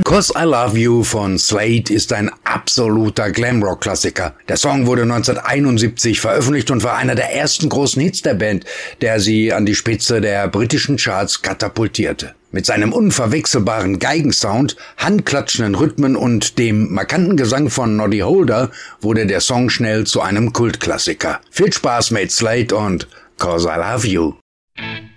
'Cause I Love You von Slade ist ein absoluter Glamrock-Klassiker. Der Song wurde 1971 veröffentlicht und war einer der ersten großen Hits der Band, der sie an die Spitze der britischen Charts katapultierte. Mit seinem unverwechselbaren Geigensound, handklatschenden Rhythmen und dem markanten Gesang von Noddy Holder wurde der Song schnell zu einem Kultklassiker. Viel Spaß mit Slade und 'Cause I Love You.